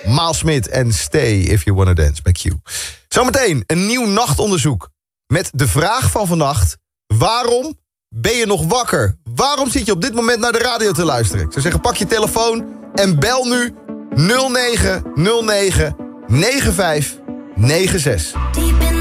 Miles Smith en Stay If You Wanna Dance bij Q. Zometeen een nieuw nachtonderzoek met de vraag van vannacht: waarom ben je nog wakker? Waarom zit je op dit moment naar de radio te luisteren? Ik zou zeggen, pak je telefoon en bel nu 0909 9596.